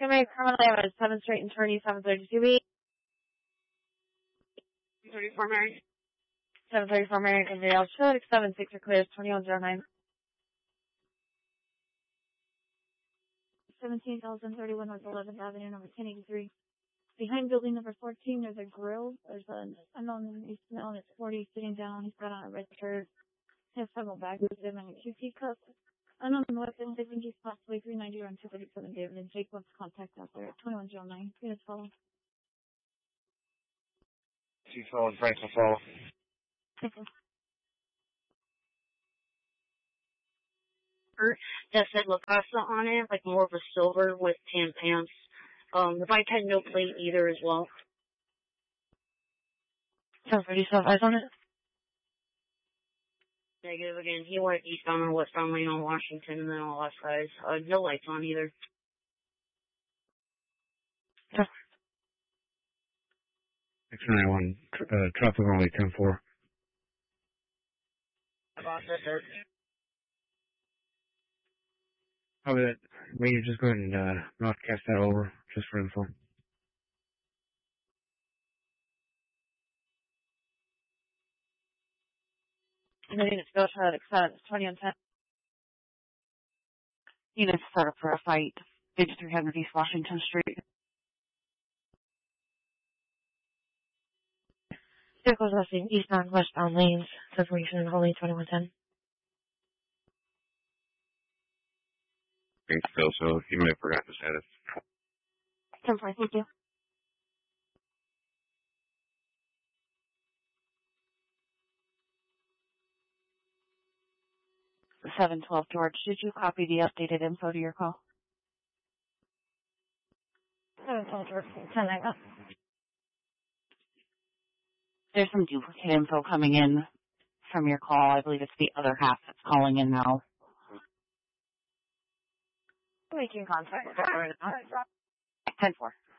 primary criminal damage, 7 straight and attorney, 732B. 34 Mary. 734 Mary, everybody else should. 76 are clear, 2109. 17,031 North 11th Avenue, number 1083. Behind building number 14, there's a grill. There's an unknown, he's smelling at 40, sitting down. He's got on a red shirt. Has several bags with him and a QT cup. Unknown weapons. I think he's possibly 390 around 237 David and Jake wants contact out there at 2109. Units follow. She follows Franklin follow. That said La Casa on it, like more of a silver with tan pants. The bike had no plate either as well. 737, eyes on it. Negative again. He went eastbound or westbound lane on Washington and then on left side. No lights on either. Yeah. X91, traffic only 10-4. About that dirt. Probably that. Ranger, just go ahead and broadcast that over just for info. Units go to accept 2110. Units set up for a fight. 8300 East Washington Street. Vehicles westing eastbound, westbound lanes. Information only 2110. Great, Phil, so you may have forgotten to set it. 10-4, thank you. 712 George, did you copy the updated info to your call? 712 George, 10-9 up. There's some duplicate info coming in from your call. I believe it's the other half that's calling in now. Making contact. 10-4.